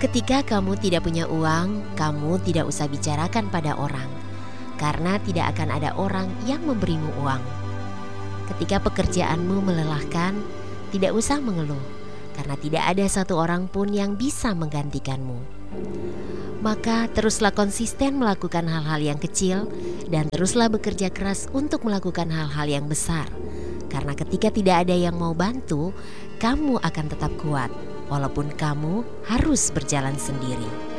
Ketika kamu tidak punya uang, kamu tidak usah bicarakan pada orang, karena tidak akan ada orang yang memberimu uang. Ketika pekerjaanmu melelahkan, tidak usah mengeluh, karena tidak ada satu orang pun yang bisa menggantikanmu. Maka teruslah konsisten melakukan hal-hal yang kecil dan teruslah bekerja keras untuk melakukan hal-hal yang besar. Karena ketika tidak ada yang mau bantu, kamu akan tetap kuat, walaupun kamu harus berjalan sendiri.